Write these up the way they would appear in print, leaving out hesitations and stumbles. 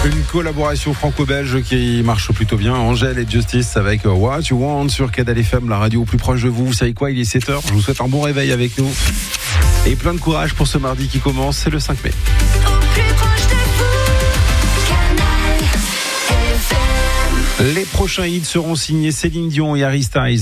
Une collaboration franco-belge qui marche plutôt bien. Angèle et Justice avec What You Want sur Canal FM, la radio plus proche de vous. Vous savez quoi, il est 7h. Je vous souhaite un bon réveil avec nous. Et plein de courage pour ce mardi qui commence, c'est le 5 mai. Les prochains hits seront signés Céline Dion et Harry Styles.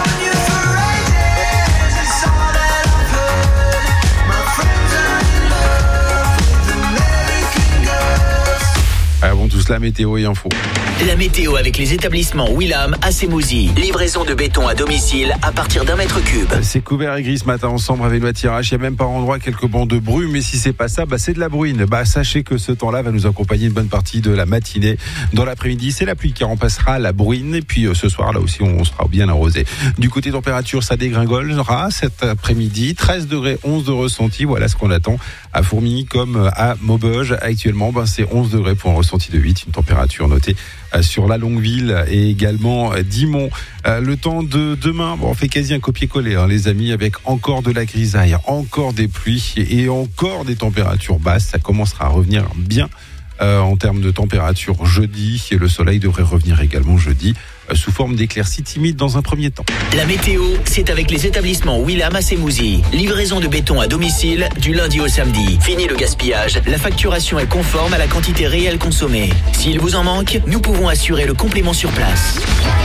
Avant tout cela, météo et info. La météo avec les établissements Willam à Sémouzy. Livraison de béton à domicile à partir d'1 mètre cube. C'est couvert et gris ce matin ensemble avec le tirage. Il y a même par endroit quelques bancs de brume. Mais si c'est pas ça, c'est de la bruine. Sachez que ce temps-là va nous accompagner une bonne partie de la matinée. Dans l'après-midi, c'est la pluie qui remplacera la bruine. Et puis ce soir, là aussi, on sera bien arrosé. Du côté température, ça dégringolera cet après-midi. 13 degrés, 11 de ressenti. Voilà ce qu'on attend à Fourmilly comme à Maubeuge. Actuellement, c'est 11 degrés pour un ressenti de 8. Une température notée sur la Longueville et également Dixmont. Le temps de demain, on fait quasi un copier-coller, les amis, avec encore de la grisaille, encore des pluies et encore des températures basses. Ça commencera à revenir bien en termes de température jeudi, et le soleil devrait revenir également jeudi sous forme d'éclaircies timides dans un premier temps. La météo, c'est avec les établissements Willam à Sémouzy. Livraison de béton à domicile du lundi au samedi. Fini le gaspillage, la facturation est conforme à la quantité réelle consommée. S'il vous en manque, nous pouvons assurer le complément sur place.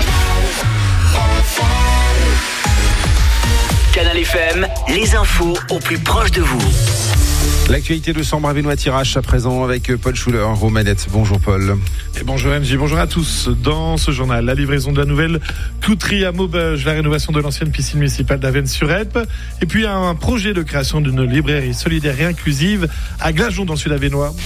Canal FM, les infos au plus proche de vous. L'actualité de Sambre-Avesnois-Thiérache à présent avec Paul Schuller aux manettes. Bonjour Paul. Et bonjour MJ, bonjour à tous. Dans ce journal, la livraison de la nouvelle clouterie à Maubeuge, la rénovation de l'ancienne piscine municipale d'Avesnes-sur-Helpe, et puis un projet de création d'une librairie solidaire et inclusive à Glageon dans le Sud-Avesnois.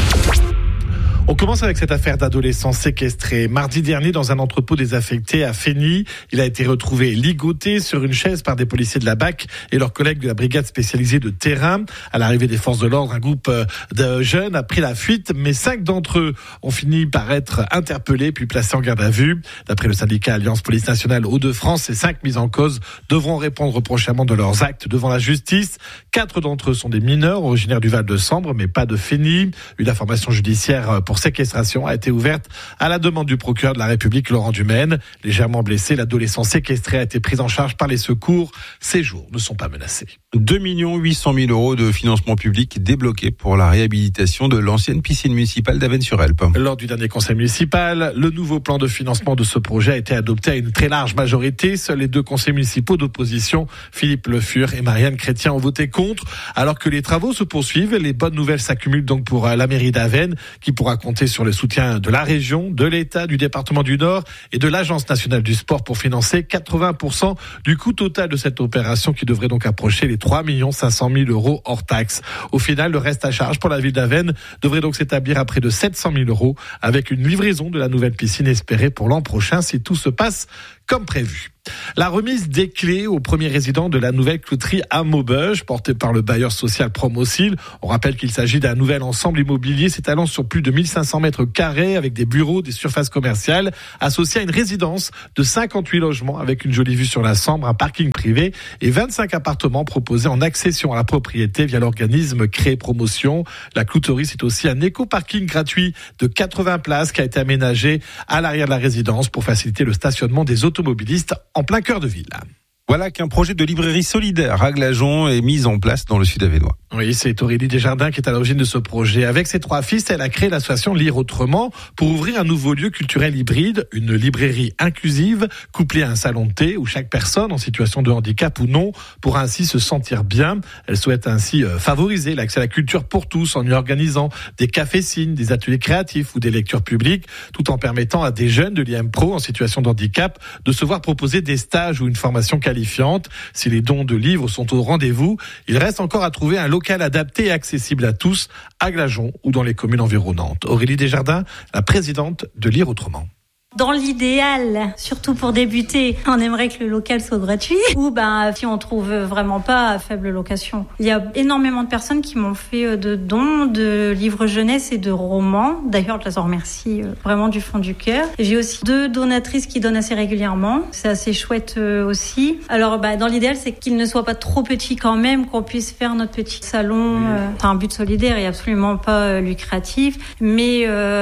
On commence avec cette affaire d'adolescent séquestré. Mardi dernier, dans un entrepôt désaffecté à Fény, il a été retrouvé ligoté sur une chaise par des policiers de la BAC et leurs collègues de la brigade spécialisée de terrain. À l'arrivée des forces de l'ordre, un groupe de jeunes a pris la fuite, mais 5 d'entre eux ont fini par être interpellés puis placés en garde à vue. D'après le syndicat Alliance Police Nationale Hauts-de-France, ces 5 mises en cause devront répondre prochainement de leurs actes devant la justice. 4 d'entre eux sont des mineurs originaires du Val-de-Sambre, mais pas de Fény. Une information judiciaire pour séquestration a été ouverte à la demande du procureur de la République Laurent Dumaine. Légèrement blessé, l'adolescent séquestré a été pris en charge par les secours. Ses jours ne sont pas menacés. 2 800 000 euros de financement public débloqués pour la réhabilitation de l'ancienne piscine municipale d'Avesnes-sur-Helpe. Lors du dernier conseil municipal, le nouveau plan de financement de ce projet a été adopté à une très large majorité. Seuls les 2 conseils municipaux d'opposition, Philippe Le Fur et Marianne Chrétien, ont voté contre. Alors que les travaux se poursuivent, les bonnes nouvelles s'accumulent donc pour la mairie d'Avesnes, qui pourra compter sur le soutien de la région, de l'État, du département du Nord et de l'Agence nationale du sport pour financer 80% du coût total de cette opération qui devrait donc approcher les 3 500 000 euros hors taxes. Au final, le reste à charge pour la ville d'Avesnes devrait donc s'établir à près de 700 000 euros avec une livraison de la nouvelle piscine espérée pour l'an prochain si tout se passe comme prévu. La remise des clés aux premiers résidents de la nouvelle clouterie à Maubeuge, portée par le bailleur social Promocil. On rappelle qu'il s'agit d'un nouvel ensemble immobilier s'étalant sur plus de 1500 mètres carrés avec des bureaux, des surfaces commerciales, associé à une résidence de 58 logements avec une jolie vue sur la Sambre, un parking privé et 25 appartements proposés en accession à la propriété via l'organisme Créé Promotion. La clouterie, c'est aussi un éco-parking gratuit de 80 places qui a été aménagé à l'arrière de la résidence pour faciliter le stationnement des automobilistes en plein cœur de ville. Voilà qu'un projet de librairie solidaire à Glageon est mis en place dans le Sud-Avesnois. Oui, c'est Aurélie Desjardins qui est à l'origine de ce projet. Avec ses 3 fils, elle a créé l'association Lire Autrement pour ouvrir un nouveau lieu culturel hybride, une librairie inclusive, couplée à un salon de thé où chaque personne en situation de handicap ou non pourra ainsi se sentir bien. Elle souhaite ainsi favoriser l'accès à la culture pour tous en y organisant des cafés-signes, des ateliers créatifs ou des lectures publiques, tout en permettant à des jeunes de l'IM-Pro en situation de handicap de se voir proposer des stages ou une formation qualifiante. Si les dons de livres sont au rendez-vous, il reste encore à trouver un local adapté et accessible à tous, à Glageon ou dans les communes environnantes. Aurélie Desjardins, la présidente de Lire Autrement. Dans l'idéal, surtout pour débuter, on aimerait que le local soit gratuit ou si on trouve vraiment pas à faible location. Il y a énormément de personnes qui m'ont fait de dons de livres jeunesse et de romans. D'ailleurs, je les en remercie vraiment du fond du cœur. J'ai aussi 2 donatrices qui donnent assez régulièrement. C'est assez chouette aussi. Alors, dans l'idéal, c'est qu'il ne soit pas trop petit quand même, qu'on puisse faire notre petit salon. C'est un but solidaire et absolument pas lucratif. Mais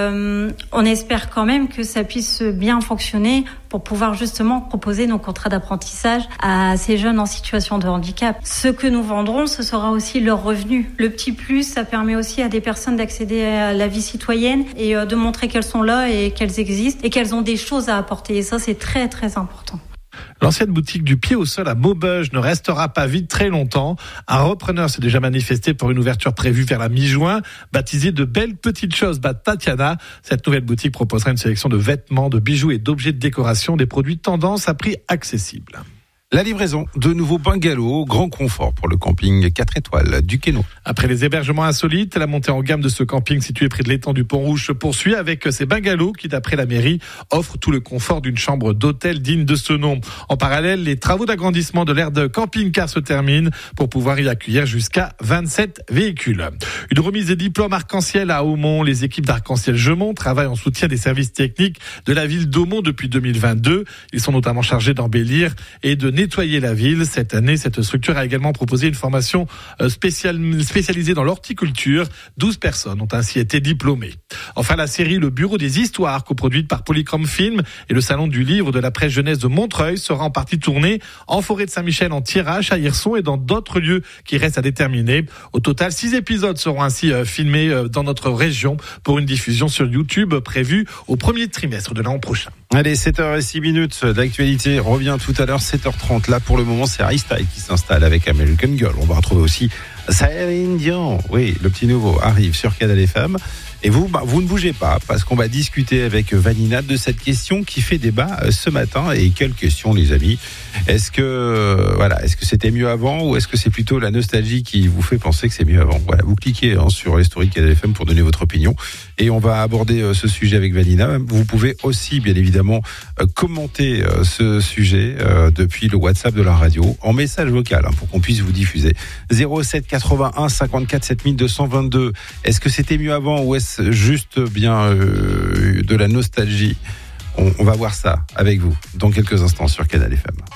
on espère quand même que ça puisse bien fonctionner pour pouvoir justement proposer nos contrats d'apprentissage à ces jeunes en situation de handicap. Ce que nous vendrons, ce sera aussi leur revenu. Le petit plus, ça permet aussi à des personnes d'accéder à la vie citoyenne et de montrer qu'elles sont là et qu'elles existent et qu'elles ont des choses à apporter. Et ça, c'est très, très important. L'ancienne boutique du Pied au Sol à Maubeuge ne restera pas vide très longtemps. Un repreneur s'est déjà manifesté pour une ouverture prévue vers la mi-juin, baptisée de Belles Petites Choses Tatiana. Cette nouvelle boutique proposera une sélection de vêtements, de bijoux et d'objets de décoration, des produits tendance à prix accessibles. La livraison de nouveaux bungalows, grand confort pour le camping 4 étoiles du Quénoz. Après les hébergements insolites, la montée en gamme de ce camping situé près de l'étang du Pont-Rouge se poursuit avec ces bungalows qui, d'après la mairie, offrent tout le confort d'une chambre d'hôtel digne de ce nom. En parallèle, les travaux d'agrandissement de l'aire de camping-car se terminent pour pouvoir y accueillir jusqu'à 27 véhicules. Une remise des diplômes arc-en-ciel à Aumont. Les équipes d'Arc-en-ciel Gemont travaillent en soutien des services techniques de la ville d'Aumont depuis 2022. Ils sont notamment chargés d'embellir et de nettoyer la ville. Cette année, cette structure a également proposé une formation spécialisée dans l'horticulture. 12 personnes ont ainsi été diplômées. Enfin, la série Le Bureau des Histoires, coproduite par Polychrome Film et le Salon du Livre de la Presse Jeunesse de Montreuil, sera en partie tournée en forêt de Saint-Michel, en Thiérache, à Hirson et dans d'autres lieux qui restent à déterminer. Au total, 6 épisodes seront ainsi filmés dans notre région pour une diffusion sur YouTube prévue au premier trimestre de l'an prochain. Allez, 7h06 d'actualité revient tout à l'heure, 7h30. Là, pour le moment, c'est Harry Styles qui s'installe avec American Girl. On va retrouver aussi Céline Dion. Oui, le petit nouveau arrive sur Canal FM. Et vous ne bougez pas parce qu'on va discuter avec Vanina de cette question qui fait débat ce matin. Et quelle question, les amis? Est-ce que c'était mieux avant ou est-ce que c'est plutôt la nostalgie qui vous fait penser que c'est mieux avant? Voilà, vous cliquez sur les stories Canal FM pour donner votre opinion et on va aborder ce sujet avec Vanina. Vous pouvez aussi, bien évidemment, commenter ce sujet depuis le WhatsApp de la radio en message vocal pour qu'on puisse vous diffuser. 07 81 54 7222. Est-ce que c'était mieux avant ou est-ce juste bien de la nostalgie? On va voir ça avec vous dans quelques instants sur Canal FM.